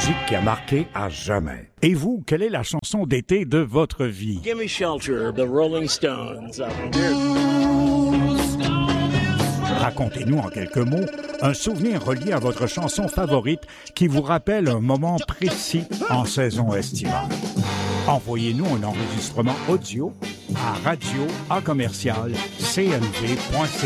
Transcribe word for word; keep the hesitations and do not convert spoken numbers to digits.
musique qui a marqué à jamais. Et vous, quelle est la chanson d'été de votre vie? Gimme Shelter, The Rolling Stones. Racontez-nous en quelques mots un souvenir relié à votre chanson favorite qui vous rappelle un moment précis en saison estivale. Envoyez-nous un enregistrement audio à radio à commercial c n v point c a.